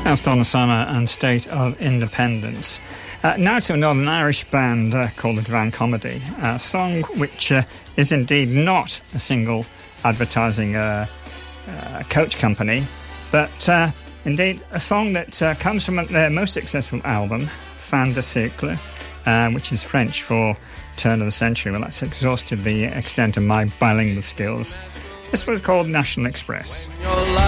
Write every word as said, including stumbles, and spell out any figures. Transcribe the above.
That's Donna Summer and State of Independence. Uh, now to a Northern Irish band uh, called the Divine Comedy, a song which uh, is indeed not a single advertising uh, uh, coach company, but uh, indeed a song that uh, comes from their most successful album, Fin de siècle, uh, which is French for turn of the century. Well, that's exhausted the extent of my bilingual skills. This was called National Express.